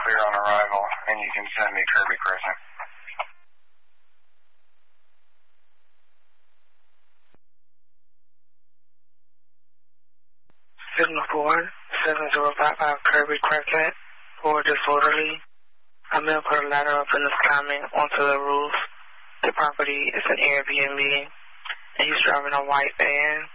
clear on arrival, and you can send me Kirby Crescent. Signal 4, 7055 Kirby Crescent for disorderly. A male put a ladder up and is climbing onto the roof. The property is an Airbnb, and he's driving a white van.